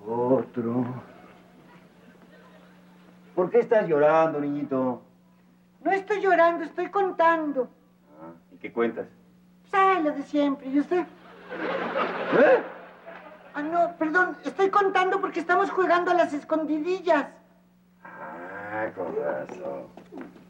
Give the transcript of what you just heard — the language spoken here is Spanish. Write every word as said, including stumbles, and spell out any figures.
Otro. ¿Por qué estás llorando, niñito? No estoy llorando, estoy contando. Ah, ¿y qué cuentas? Pues, lo de siempre. ¿Y usted? ¿Eh? Ah, no, perdón. Estoy contando porque estamos jugando a las escondidillas. Ah, con razón.